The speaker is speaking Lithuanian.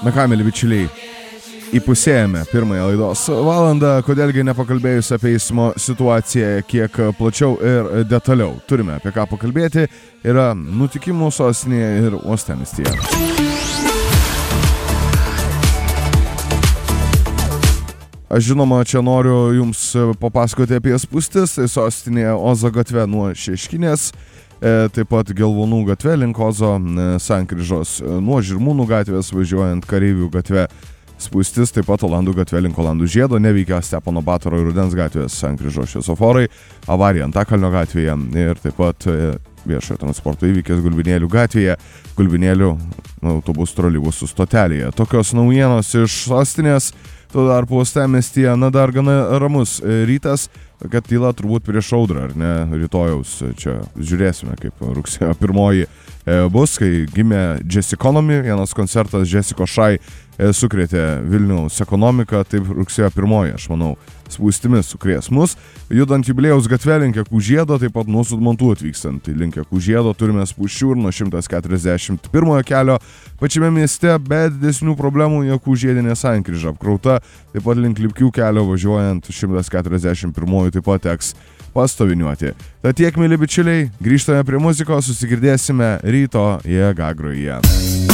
Na ką, mėly bičiuliai, įpusėjame pirmąją laidos valandą, kodėlgi nepakalbėjus apie eismo situaciją kiek plačiau ir detaliau. Turime apie ką pakalbėti, yra nutikimų sostinėje ir uostamiestyje. Aš žinoma, čia noriu jums papasakoti apie spūstis, tai sostinėje Ozo gatve nuo Šeškinės, taip pat Gelvonų gatve link Ozo sankryžos, nuo Žirmūnų gatvės važiuojant Kareivių gatve spūstis, taip pat Olandų gatve link Olandų žiedo, neveikia Stepono Batoro ir Rudens gatvės sankryžos šviesoforai, avarija Antakalnio gatvėje ir taip pat viešojo transporto įvykis Gulbinėlių gatvėje, Gulbinėlių autobusų troleibusų stotelėje. Tokios naujienos iš sostinės. Tuo tarpu uostamiestyje, dar gana ramus rytas, kad tyla turbūt prieš audrą, ar ne, rytojaus čia žiūrėsime, kaip rugsėjo 1 bus, kai gimė Jazz Economy, vienas koncertas Jessica Shai sukrėtė Vilniaus ekonomiką, taip rugsėjo 1, aš manau, spūstimis sukrės mus. Judant Jubiliejaus gatve link Jakų žiedo, taip pat nuo Sudmontų atvykstant link Jakų žiedo, turime spūsčių ir nuo 141 kelio pačiame mieste, bet didesnių problemų Jakų žiedinė sankryža apkrauta, taip pat link Lipkių kelio važiuojant 141 taip pat teks pastoviniuoti. Tad tiek, mėly bičiuliai, grįžtame prie muzikos, susigirdėsime ryto jėga groje.